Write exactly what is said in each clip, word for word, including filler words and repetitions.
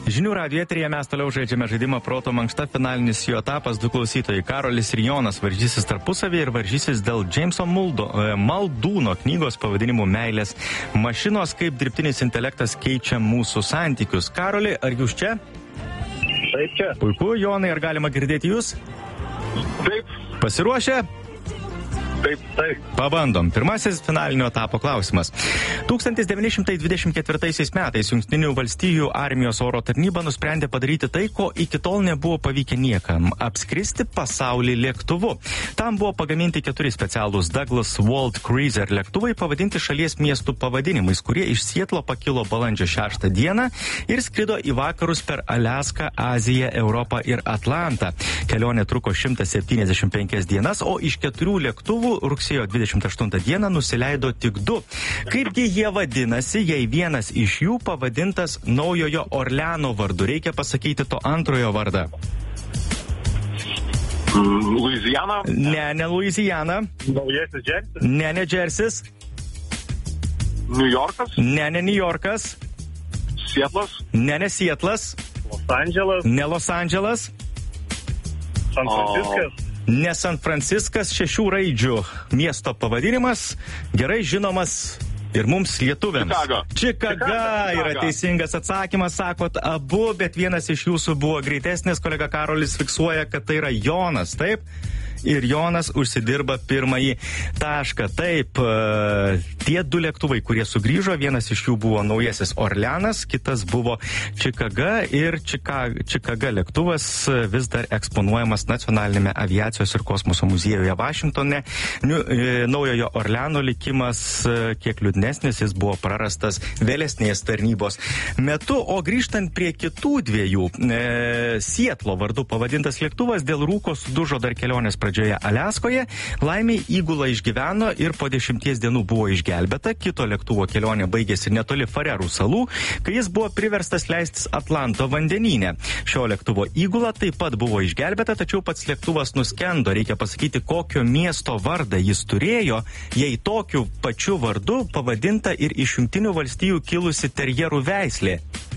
Žinių radijo eteryje mes toliau žaidžiame žaidimą Proto mankšta, finalinis jo etapas. Du klausytojai, Karolis ir Jonas, varžysis tarpusavį ir varžysis dėl Jameso Muldo, e, Maldūno knygos pavadinimu Meilės mašinos, kaip dirbtinis intelektas keičia mūsų santykius. Karoli, ar jūs čia? Taip, čia. Puiku, Jonai, ar galima girdėti jūs? Taip. Pasiruošę? Taip, taip. Pabandom. Pirmasis finalinio etapo klausimas. tūkstantis devyni šimtai dvidešimt ketvirtaisiais metais Jungtinių valstijų armijos oro tarnyba nusprendė padaryti tai, ko iki tol nebuvo pavykę niekam – apskristi pasaulį lėktuvu. Tam buvo pagaminti keturi specialūs Douglas World Cruiser lėktuvai pavadinti šalies miestų pavadinimais, kurie iš Sietlo pakilo balandžio šeštą dieną ir skrido į vakarus per Aliaską, Aziją, Europą ir Atlantą. Kelionė truko šimtas septyniasdešimt penkias dienas, o iš keturių lėktuvų rugsėjo dvidešimt aštuntą dieną nusileido tik du. Kaipgi jie vadinasi, jei vienas iš jų pavadintas Naujojo Orleano vardu? Reikia pasakyti to antrojo vardą. Mm, Louisiana? Ne, ne Louisiana. Naujasis Džersis? Ne, ne Džersis. New Yorkas? Ne, ne New Yorkas. Sietlas? Ne, ne Sietlas. Los Andželas? Ne Los Andželas. San Franciskas? Ne San Franciskas, šešių raidžių miesto pavadinimas, gerai žinomas ir mums lietuviams. Čikaga. Čikaga yra teisingas atsakymas, sakot abu, bet vienas iš jūsų buvo greitesnis, kolega Karolis fiksuoja, kad tai yra Jonas, taip? Ir Jonas užsidirba pirmąjį tašką. Taip, tie du lėktuvai, kurie sugrįžo, vienas iš jų buvo Naujasis Orleanas, kitas buvo Čikaga ir Čikaga, Čikaga lėktuvas vis dar eksponuojamas Nacionalinėme aviacijos ir kosmoso muziejuje Vašingtone. Naujojo Orleano likimas kiek liūdnesnis, jis buvo prarastas vėlesnės tarnybos metu, o grįžtant prie kitų dviejų, e, Sietlo vardu pavadintas lėktuvas dėl rūko sudužo dar kelionės pradžioje. Aliaskoje. Laimiai įgula išgyveno ir po dešimties dienų buvo išgelbėta. Kito lėktuvo kelionė baigėsi netoli Farerų salų, kai jis buvo priverstas leistis Atlanto vandenyne. Šio lėktuvo įgula taip pat buvo išgelbėta, tačiau pats lėktuvas nuskendo. Reikia pasakyti, kokio miesto vardą jis turėjo, jei tokiu pačiu vardu pavadinta ir iš Jungtinių valstijų kilusi terjerų veislė.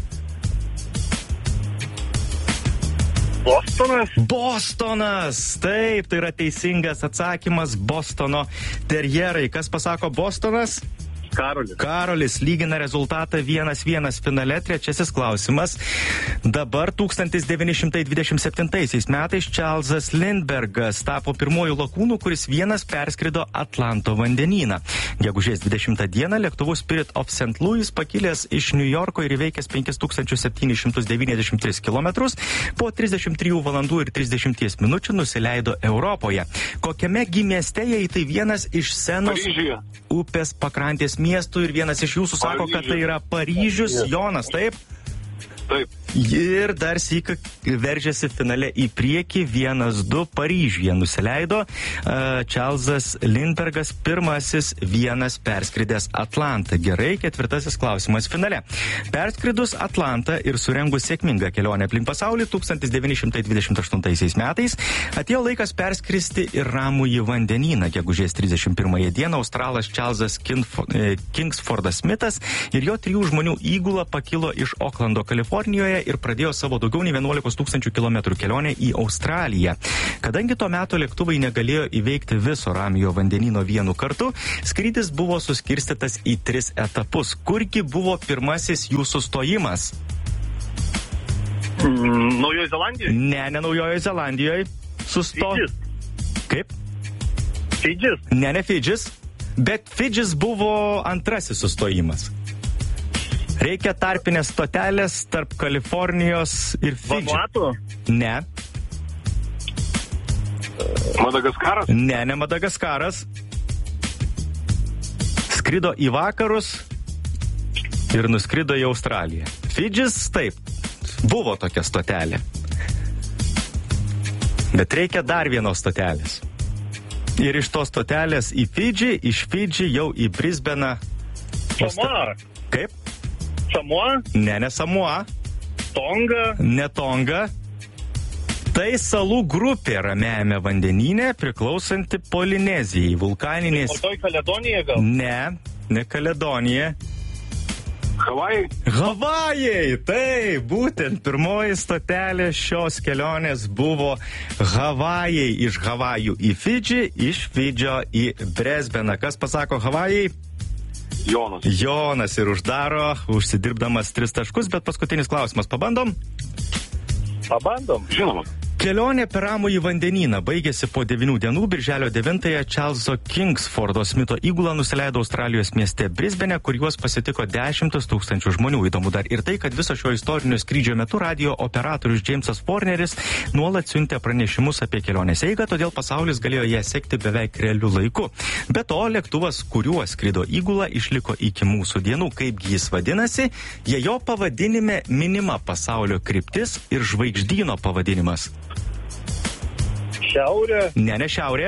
Bostonas? Bostonas! Taip, tai yra teisingas atsakymas. Bostono terjerai. Kas pasako Bostonas? Karolis. Karolis lygina rezultatą vienas vienas finale. Trečiasis klausimas. Dabar tūkstantis devyni šimtai dvidešimt septintaisiais metais Čarlzas Lindbergas tapo pirmuoju lakūnu, kuris vienas perskrido Atlanto vandenyną. Gegužės dvidešimtą dieną lėktuvu Spirit of Saint Louis pakilęs iš New Yorko ir įveikęs penkis tūkstančius septynis šimtus devyniasdešimt tris kilometrus po trisdešimt trijų valandų ir trisdešimties minučių nusileido Europoje. Kokiame gi mieste, jei tai vienas iš Senos Paryžiuje. upės pakrantės miestų ir vienas iš jūsų sako, kad tai yra Paryžius, Jonas, taip? Taip. Ir dar syk veržėsi finale į priekį, vienas du Paryžiuje nusileido uh, Čarlzas Lindbergas, pirmasis vienas perskridęs Atlantą. Gerai, ketvirtasis klausimas finale. Perskridus Atlantą ir surengus sėkmingą kelionę aplink pasaulį tūkstantis devyni šimtai dvidešimt aštuntaisiais metais atėjo laikas perskristi ir Ramųjį vandenyną. Gegužės trisdešimt pirmąją dieną australas Čarlzas Kingsfordas Smithas ir jo trijų žmonių įgula pakilo iš Oklando, Kalifornijoje ir pradėjo savo daugiau nei vienuolikos tūkstančių kilometrų kelionę į Australiją. Kadangi tuo metu lėktuvai negalėjo įveikti viso Ramiojo vandenyno vienu kartu, skrydis buvo suskirstytas į tris etapus. Kurgi buvo pirmasis jų sustojimas? Mm, Naujojo Zelandijoje? Ne, ne Naujojo Zelandijoje. Susto... Fidžis? Kaip? Fidžis? Ne, ne Fidžis. Bet Fidžis buvo antrasis sustojimas. Reikia tarpinės stotelės tarp Kalifornijos ir Fidži. Vanuatu? Ne. Madagaskaras? Ne, ne Madagaskaras. Skrido į vakarus ir nuskrido į Australiją. Fidžis, taip, buvo tokia stotelė. Bet reikia dar vienos stotelės. Ir iš tos stotelės į Fidžį, iš Fidžį jau į Brisbeną. Samoa? Kaip? Samoa? Ne, ne Samoa. Tonga? Ne Tonga. Tai salų grupė Ramiajame vandenyne priklausanti Polinezijai, vulkaninės... O toj Kaledonija gal? Ne, ne Kaledonija. Havajai. Havajai, tai būtent pirmoji stotelė šios kelionės buvo Havajai. Iš Havajų į Fidžį, iš Fidžio į Brisbeną. Kas pasako Havajai? Jonas. Jonas ir uždaro, užsidirbdamas tris taškus, bet paskutinis klausimas. Pabandom? Pabandom, žinoma. Kelionė per Ramųjį vandenyną baigėsi po devynių dienų. Birželio devintąją Čarlzo Kingsfordo Smito įgula nusileido Australijos mieste Brisbane, kur juos pasitiko dešimtis tūkstančių žmonių. Įdomu dar ir tai, kad viso šio istorinio skrydžio metu radio operatorius Jamesas Horneris nuolat siuntė pranešimus apie kelionės eigą, todėl pasaulis galėjo ją sekti beveik realiu laiku. Be to, lėktuvas, kuriuo skrido įgula, išliko iki mūsų dienų. Kaipgi jis vadinasi? Jie jo pavadinime minima pasaulio kryptis ir žvaigždyno pavadinimas. Šiaurė. Ne, ne šiaurė.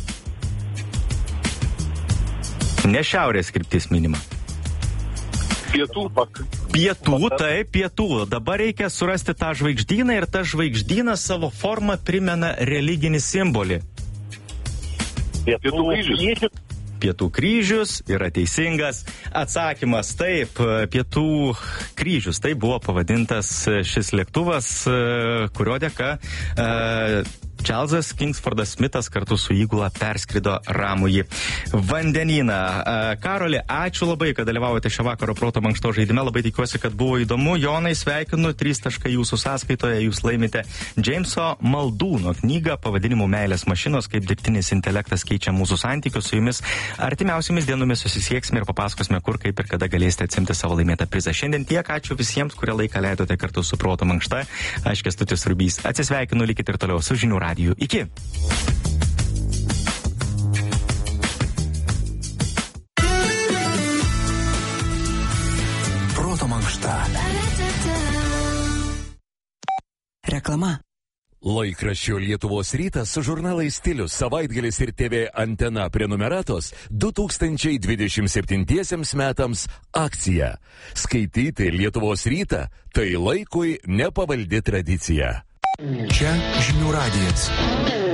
Ne šiaurės kryptis minima. Pietų. Pietų, taip, pietų. Dabar reikia surasti tą žvaigždyną ir tas žvaigždynas savo formą primena religinį simbolį. Pietų kryžius. Pietų kryžius yra teisingas atsakymas. Taip, Pietų kryžius. Tai buvo pavadintas šis lėktuvas, kurio dėka Čarlzas Kingsfordas Smitas kartu su įgula perskrido Ramųjį vandenyną. Karoli, ačiū labai, kad dalyvavote šio vakaro proto mankšto žaidime. Labai tikiuosi, kad buvo įdomu. Jonai, sveikinu, trys taškai jūsų sąskaitoje. Jūs laimite Jameso Maldūno knygą pavadinimu Meilės mašinos, kaip dirbtinis intelektas keičia mūsų santykius. Su jumis artimiausiamis dienomis susisieksime ir papasakosime, kur, kaip ir kada galėsite atsimti savo laimėtą prizą. Šiandien tiek, ačiū visiems, kurie laiką leidote kartu su proto mankšta. Aš Kęstutis Rubys. Atsisveikinu, likite ir toliau su Žinių radiju. Iki. Proto mankšta. Reklama. Laikraščio Lietuvos rytas su žurnalais Stilius, Savaitgalis ir T V Antena prenumeratos du tūkstančiai dvidešimt septintiesiems metams akcija. Skaityti Lietuvos rytą – tai laikui nepavaldi tradicija. Čia Žinių radijas.